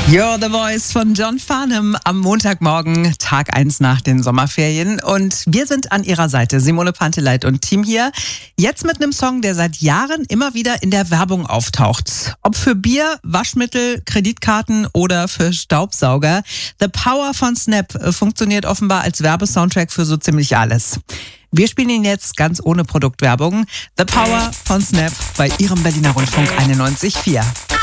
You're the Voice von John Farnham am Montagmorgen, Tag 1 nach den Sommerferien. Und wir sind an ihrer Seite, Simone Panteleit und Team hier. Jetzt mit einem Song, der seit Jahren immer wieder in der Werbung auftaucht. Ob für Bier, Waschmittel, Kreditkarten oder für Staubsauger. The Power von Snap funktioniert offenbar als Werbesoundtrack für so ziemlich alles. Wir spielen ihn jetzt ganz ohne Produktwerbung. The Power von Snap bei Ihrem Berliner Rundfunk 91.4.